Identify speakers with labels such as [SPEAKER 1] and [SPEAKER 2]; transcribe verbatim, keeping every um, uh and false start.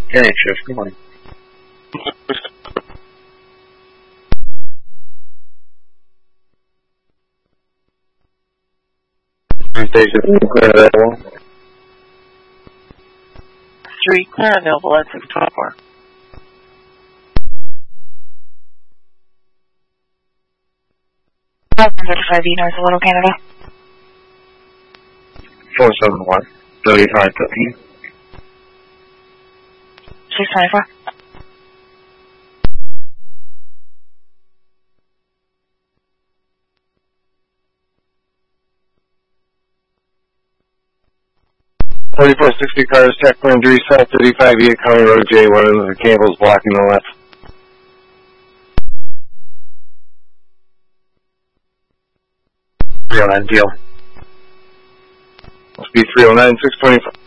[SPEAKER 1] Hey, Trish, good morning. Station, clear available.
[SPEAKER 2] Three, clear available at six twenty-four. thirty-five E North Little Canada.
[SPEAKER 1] four seven one, thirty-five thirteen.
[SPEAKER 2] six twenty-four.
[SPEAKER 1] forty-four sixty cars, tech plan three south, thirty-five E at County Road J, one of the cables blocking the left. three oh nine deal. Must be three oh nine, six twenty-four.